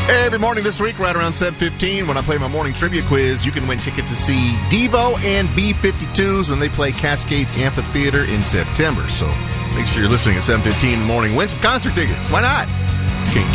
Every morning this week, right around 7:15, when I play my morning trivia quiz, you can win tickets to see Devo and B-52s when they play Cascades Amphitheater in September. So make sure you're listening at 7:15 in the morning. Win some concert tickets. Why not? It's King